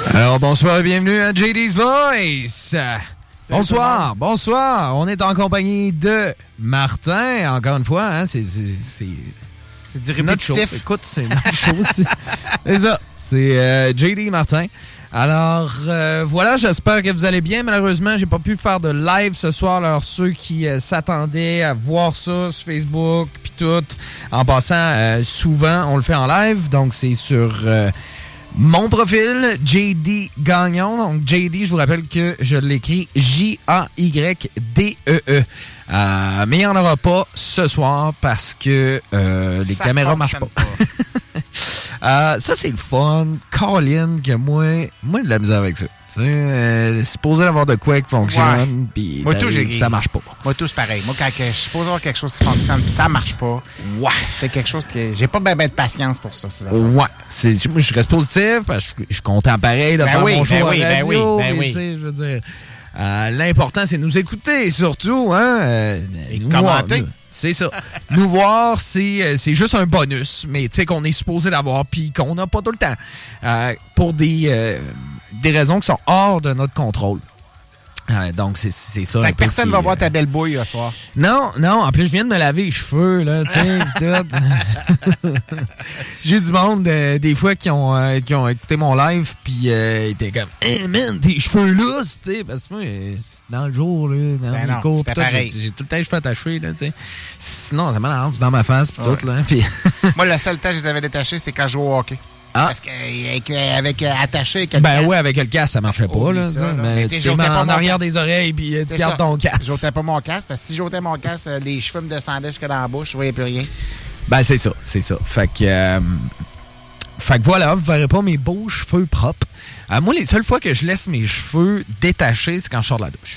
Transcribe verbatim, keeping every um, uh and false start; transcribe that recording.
Alors, bonsoir et bienvenue à J D's Voice. Bonsoir, bonsoir. On est en compagnie de Martin, encore une fois. Hein, c'est, c'est, c'est, c'est du répétitif. Écoute, c'est notre show. C'est, c'est ça. C'est euh, J D Martin. Alors, euh, voilà, j'espère que vous allez bien. Malheureusement, j'ai pas pu faire de live ce soir. Alors, ceux qui euh, s'attendaient à voir ça sur Facebook, puis tout, en passant, euh, souvent, on le fait en live. Donc, c'est sur... Euh, mon profil, J D Gagnon. Donc, J D, je vous rappelle que je l'écris J A Y D E E. Euh, mais il n'y en aura pas ce soir parce que euh, les ça caméras marchent pas. pas. euh, ça, c'est le fun. Colin, que moi, moi, de la misère avec ça. Tu sais, euh, c'est supposé avoir de quoi qui fonctionne, puis ça marche pas. Moi, tout, c'est pareil. Moi, quand je suis supposé avoir quelque chose qui fonctionne, puis ça marche pas, ouais, c'est quelque chose que j'ai pas bien ben de patience pour ça. Ouais, c'est, moi, je reste positif, parce que je suis content pareil de ben faire oui, mon show ben à oui, radio, ben oui, ben mais, oui. Tu sais, je veux dire, euh, l'important, c'est de nous écouter, surtout, hein. Euh, Et commenter. C'est ça. Nous voir, c'est, c'est juste un bonus, mais tu sais qu'on est supposé l'avoir, puis qu'on n'a pas tout le temps. Euh, pour des, euh, des raisons qui sont hors de notre contrôle. Euh, donc, c'est, c'est ça. Fait que personne ne va euh... voir ta belle bouille ce soir. Non, non. En plus, je viens de me laver les cheveux, là, tu sais, tout. J'ai eu du monde, euh, des fois, qui ont, euh, qui ont écouté mon live, puis euh, ils étaient comme, hey, man, tes cheveux lousses, tu sais, parce que moi, c'est dans le jour, là, dans ben les non, cours, pis tout, j'ai, j'ai tout le temps les cheveux attachés, là, tu sais. Sinon, ça m'énerve, c'est dans ma face, pis ouais. tout, là. Pis... moi, le seul temps que je les avais détachés, c'est quand je jouais au hockey. Ah. Parce qu'avec avec, euh, attaché avec le ben casque. ouais, avec le casque, ça marchait pas, oh, là. Ça, là. Mais, mais tu t'es en arrière des oreilles puis tu gardes ton casque. Je j'ôtais pas mon casque, parce que si j'ôtais mon casque, les cheveux me descendaient jusque dans la bouche, je voyais plus rien. Ben c'est ça, c'est ça. Fait que... Euh, fait que voilà, vous verrez pas mes beaux cheveux propres. Euh, moi, les seules fois que je laisse mes cheveux détachés, c'est quand je sors de la douche.